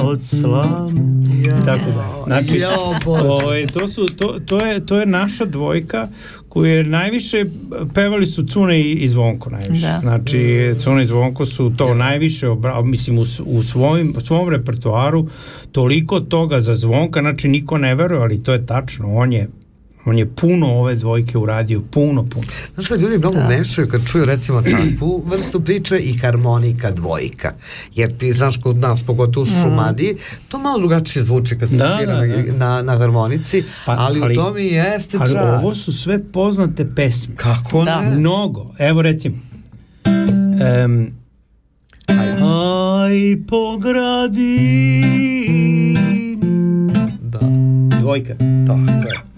od slame. Tako da. Znači, to je naša dvojka koju je najviše pevali su Cune i Zvonko najviše. Da. Znači, Cune i Zvonko su to najviše, mislim, u svom repertoaru toliko toga za Zvonka, znači niko ne veruje, ali to je tačno, on je puno ove dvojke uradio, puno. Znaš što ljudi mnogo mešaju kad čuju recimo takvu vrstu priče i harmonika dvojka, jer ti znaš kod nas, pogotovo u Šumadiji, to malo drugačije zvuči kad se svira na harmonici, ali u tome jeste čar. Ali ovo su sve poznate pesme. Kako ne? Mnogo. Evo recimo aj po gradi. Da. Dvojka. Tako je.